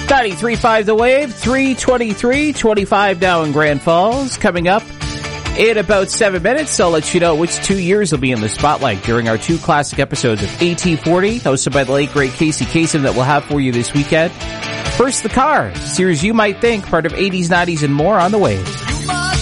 93.5 The Wave, 3:23:25 now in Grand Falls. Coming up in about 7 minutes, I'll let you know which 2 years will be in the spotlight during our 2 classic episodes of AT40, hosted by the late great Casey Kasem, that we'll have for you this weekend. First, The Car, series you might think, part of 80s, 90s, and more on the Wave.